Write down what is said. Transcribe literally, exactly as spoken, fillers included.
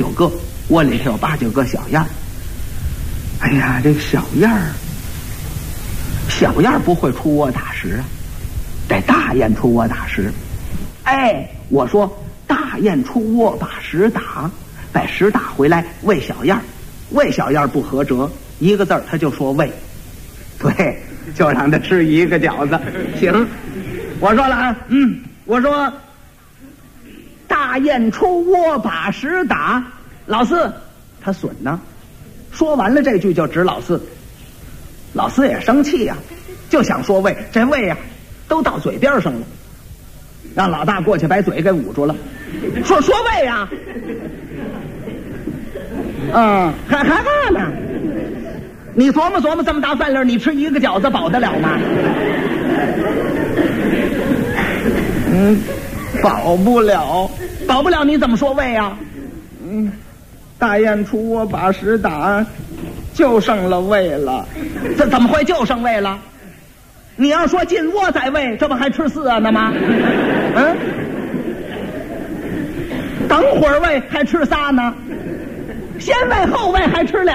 九个，窝里头有八九个小燕儿。哎呀，这个小燕儿，小燕儿不会出窝打食啊，得大雁出窝打食。哎，我说大雁出窝把食打，把食打回来喂小燕儿，喂小燕儿不合辙，一个字儿他就说喂，对，就让他吃一个饺子。行，我说了啊，嗯，我说大雁出窝把食打，老四他损呢。说完了这句就指老四，老四也生气呀、啊，就想说喂，这喂呀、啊、都到嘴边上了，让老大过去把嘴给捂住了，说说喂呀、啊，嗯，还害怕呢。你琢磨琢磨，这么大饭量，你吃一个饺子饱得了吗？嗯，饱不了，饱不了，你怎么说喂呀？嗯。大雁出窝把食打，就剩了喂了。这怎么会就剩喂了？你要说进窝再喂，这不还吃四啊呢吗？嗯，等会儿喂还吃仨呢，先喂后喂还吃俩